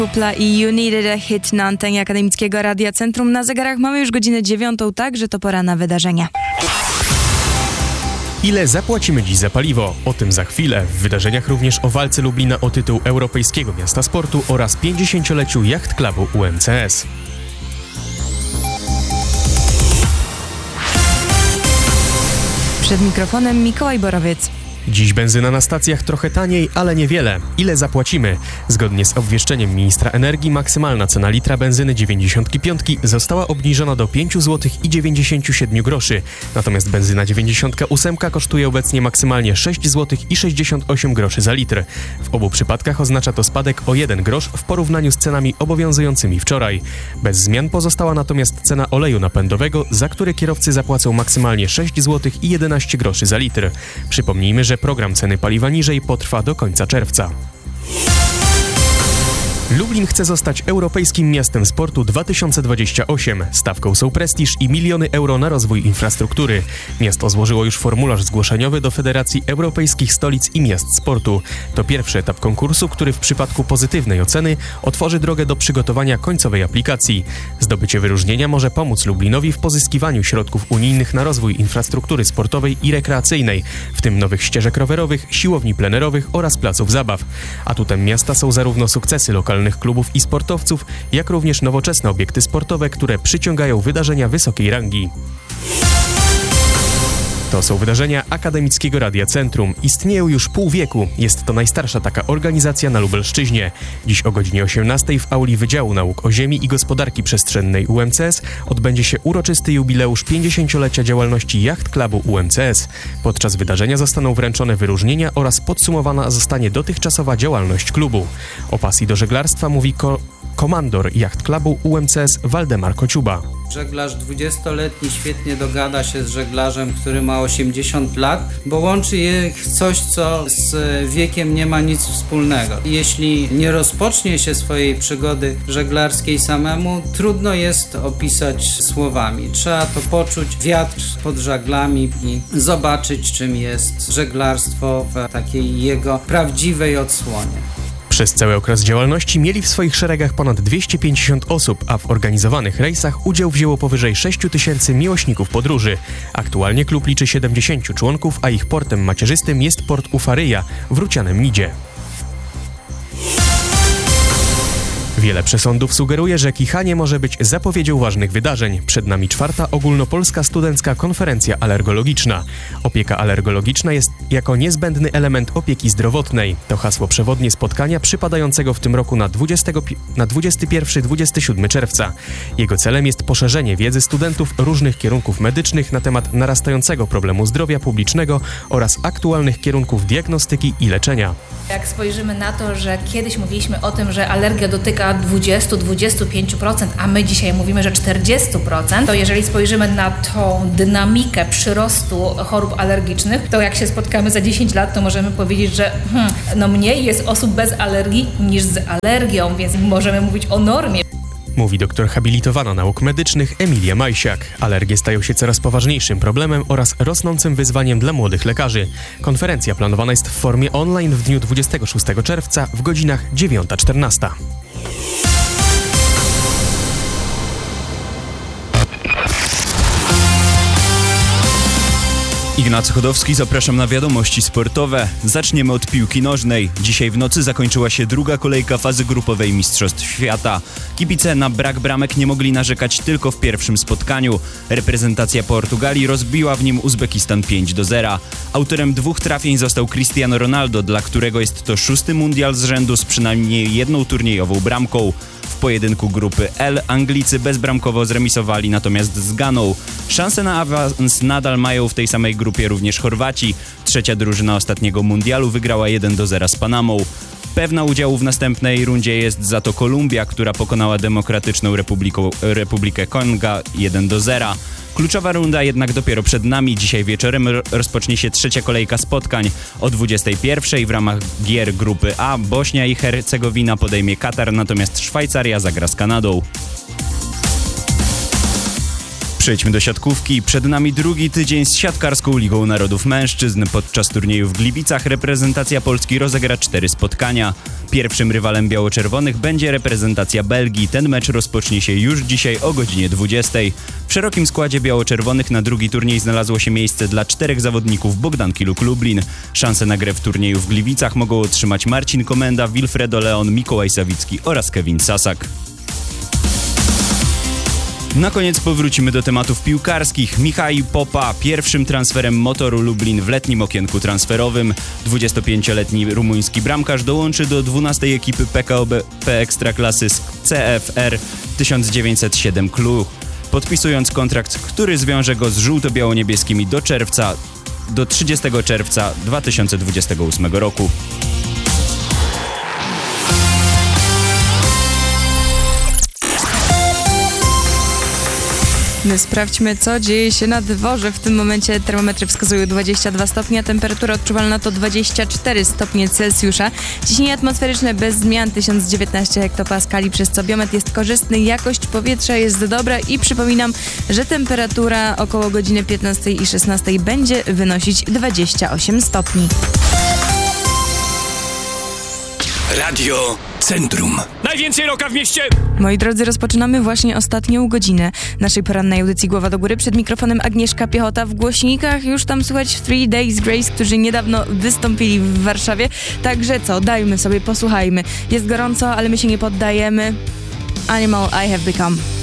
Kupla i You Needed a Hit na antenie Akademickiego Radia Centrum. Na zegarach mamy już godzinę 9, także to pora na wydarzenia. Ile zapłacimy dziś za paliwo? O tym za chwilę. W wydarzeniach również o walce Lublina o tytuł Europejskiego Miasta Sportu oraz 50-leciu Yacht Clubu UMCS. Przed mikrofonem Mikołaj Borowiec. Dziś benzyna na stacjach trochę taniej, ale niewiele. Ile zapłacimy? Zgodnie z obwieszczeniem ministra energii maksymalna cena litra benzyny 95 została obniżona do 5 zł i 97 groszy. Natomiast benzyna 98 kosztuje obecnie maksymalnie 6 zł i 68 groszy za litr. W obu przypadkach oznacza to spadek o 1 grosz w porównaniu z cenami obowiązującymi wczoraj. Bez zmian pozostała natomiast cena oleju napędowego, za który kierowcy zapłacą maksymalnie 6 zł i 11 groszy za litr. Przypomnijmy, że program ceny paliwa niżej potrwa do końca czerwca. Lublin chce zostać Europejskim Miastem Sportu 2028. Stawką są prestiż i miliony euro na rozwój infrastruktury. Miasto złożyło już formularz zgłoszeniowy do Federacji Europejskich Stolic i Miast Sportu. To pierwszy etap konkursu, który w przypadku pozytywnej oceny otworzy drogę do przygotowania końcowej aplikacji. Zdobycie wyróżnienia może pomóc Lublinowi w pozyskiwaniu środków unijnych na rozwój infrastruktury sportowej i rekreacyjnej, w tym nowych ścieżek rowerowych, siłowni plenerowych oraz placów zabaw. Atutem miasta są zarówno sukcesy lokalnych klubów i sportowców, jak również nowoczesne obiekty sportowe, które przyciągają wydarzenia wysokiej rangi. To są wydarzenia Akademickiego Radia Centrum. Istnieją już pół wieku. Jest to najstarsza taka organizacja na Lubelszczyźnie. Dziś o godzinie 18 w auli Wydziału Nauk o Ziemi i Gospodarki Przestrzennej UMCS odbędzie się uroczysty jubileusz 50-lecia działalności Yacht Clubu UMCS. Podczas wydarzenia zostaną wręczone wyróżnienia oraz podsumowana zostanie dotychczasowa działalność klubu. O pasji do żeglarstwa mówi komandor Yacht Clubu UMCS Waldemar Kociuba. Żeglarz 20-letni świetnie dogada się z żeglarzem, który ma 80 lat, bo łączy je coś, co z wiekiem nie ma nic wspólnego. Jeśli nie rozpocznie się swojej przygody żeglarskiej samemu, trudno jest opisać słowami. Trzeba to poczuć, wiatr pod żaglami i zobaczyć, czym jest żeglarstwo w takiej jego prawdziwej odsłonie. Przez cały okres działalności mieli w swoich szeregach ponad 250 osób, a w organizowanych rejsach udział wzięło powyżej 6 000 miłośników podróży. Aktualnie klub liczy 70 członków, a ich portem macierzystym jest port Ufaryja w Rucianem Nidzie. Wiele przesądów sugeruje, że kichanie może być zapowiedzią ważnych wydarzeń. Przed nami 4. ogólnopolska studencka konferencja alergologiczna. Opieka alergologiczna jest jako niezbędny element opieki zdrowotnej. To hasło przewodnie spotkania przypadającego w tym roku na 21-27 czerwca. Jego celem jest poszerzenie wiedzy studentów różnych kierunków medycznych na temat narastającego problemu zdrowia publicznego oraz aktualnych kierunków diagnostyki i leczenia. Jak spojrzymy na to, że kiedyś mówiliśmy o tym, że alergia dotyka 20-25%, a my dzisiaj mówimy, że 40%, to jeżeli spojrzymy na tą dynamikę przyrostu chorób alergicznych, to jak się spotkamy za 10 lat, to możemy powiedzieć, że mniej jest osób bez alergii niż z alergią, więc możemy mówić o normie. Mówi doktor habilitowana nauk medycznych Emilia Majsiak. Alergie stają się coraz poważniejszym problemem oraz rosnącym wyzwaniem dla młodych lekarzy. Konferencja planowana jest w formie online w dniu 26 czerwca w godzinach 9:14. Ignacy Chodowski, zapraszam na wiadomości sportowe. Zaczniemy od piłki nożnej. Dzisiaj w nocy zakończyła się druga kolejka fazy grupowej Mistrzostw Świata. Kibice na brak bramek nie mogli narzekać tylko w pierwszym spotkaniu. Reprezentacja Portugalii rozbiła w nim Uzbekistan 5-0. Autorem 2 trafień został Cristiano Ronaldo, dla którego jest to 6. mundial z rzędu z przynajmniej jedną turniejową bramką. W pojedynku grupy L Anglicy bezbramkowo zremisowali natomiast z Ganą. Szanse na awans nadal mają w tej samej grupie również Chorwaci. Trzecia drużyna ostatniego mundialu wygrała 1-0 z Panamą. Pewna udziału w następnej rundzie jest za to Kolumbia, która pokonała Demokratyczną Republikę Konga 1-0. Kluczowa runda jednak dopiero przed nami. Dzisiaj wieczorem rozpocznie się trzecia kolejka spotkań. O 21:00 w ramach gier grupy A Bośnia i Hercegowina podejmie Katar, natomiast Szwajcaria zagra z Kanadą. Przejdźmy do siatkówki. Przed nami drugi tydzień z siatkarską Ligą Narodów Mężczyzn. Podczas turnieju w Gliwicach reprezentacja Polski rozegra 4 spotkania. Pierwszym rywalem biało-czerwonych będzie reprezentacja Belgii. Ten mecz rozpocznie się już dzisiaj o godzinie 20. W szerokim składzie biało-czerwonych na drugi turniej znalazło się miejsce dla 4 zawodników Bogdanki Luk Lublin. Szanse na grę w turnieju w Gliwicach mogą otrzymać Marcin Komenda, Wilfredo Leon, Mikołaj Sawicki oraz Kevin Sasak. Na koniec powrócimy do tematów piłkarskich. Michał Popa pierwszym transferem Motoru Lublin w letnim okienku transferowym. 25-letni rumuński bramkarz dołączy do 12. ekipy PKO BP Ekstraklasy z CFR 1907 Cluj, podpisując kontrakt, który zwiąże go z żółto-biało-niebieskimi do 30 czerwca 2028 roku. Sprawdźmy, co dzieje się na dworze. W tym momencie termometry wskazują 22 stopnie, a temperatura odczuwalna to 24 stopnie Celsjusza. Ciśnienie atmosferyczne bez zmian 1019 hektopaskali, przez co biometr jest korzystny, jakość powietrza jest dobra i przypominam, że temperatura około godziny 15 i 16 będzie wynosić 28 stopni. Radio Centrum. Najwięcej rocka w mieście! Moi drodzy, rozpoczynamy właśnie ostatnią godzinę naszej porannej audycji Głowa do Góry. Przed mikrofonem Agnieszka Piechota. W głośnikach już tam słychać 3 Days Grace, którzy niedawno wystąpili w Warszawie. Także co, dajmy sobie, posłuchajmy. Jest gorąco, ale my się nie poddajemy. Animal I Have Become.